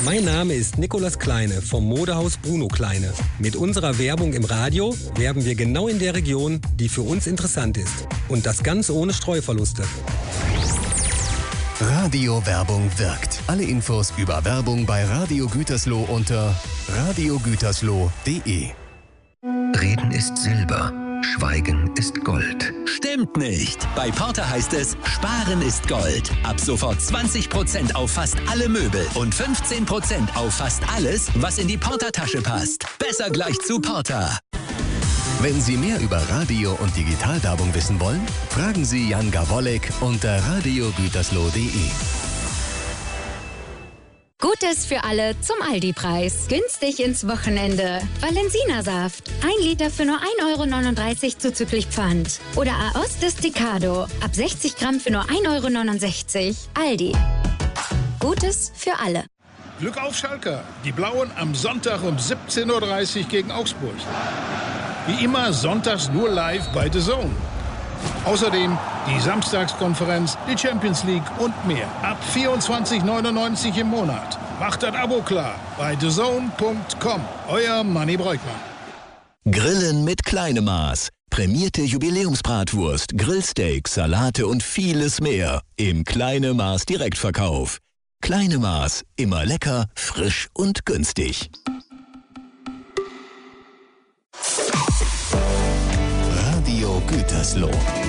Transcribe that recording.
Mein Name ist Nikolas Kleine vom Modehaus Bruno Kleine. Mit unserer Werbung im Radio werben wir genau in der Region, die für uns interessant ist. Und das ganz ohne Streuverluste. Radio-Werbung wirkt. Alle Infos über Werbung bei Radio Gütersloh unter radiogütersloh.de. Reden ist Silber, Schweigen ist Gold. Stimmt nicht. Bei Porter heißt es, Sparen ist Gold. Ab sofort 20% auf fast alle Möbel und 15% auf fast alles, was in die Porter-Tasche passt. Besser gleich zu Porter. Wenn Sie mehr über Radio- und Digitalwerbung wissen wollen, fragen Sie Jan Gawolek unter radiogütersloh.de. Gutes für alle zum Aldi-Preis. Günstig ins Wochenende. Valensina-Saft. 1 Liter für nur 1,39 € zuzüglich Pfand. Oder Aos Desticado. Ab 60 Gramm für nur 1,69 €. Aldi. Gutes für alle. Glück auf Schalke. Die Blauen am Sonntag um 17:30 Uhr gegen Augsburg. Wie immer sonntags nur live bei The Zone. Außerdem die Samstagskonferenz, die Champions League und mehr. Ab 24,99 € im Monat. Macht das Abo klar bei thezone.com. Euer Manni Breukmann. Grillen mit kleinem Maß. Prämierte Jubiläumsbratwurst, Grillsteaks, Salate und vieles mehr. Im Kleine Maß Direktverkauf. Kleine Maß. Immer lecker, frisch und günstig. Radio Gütersloh.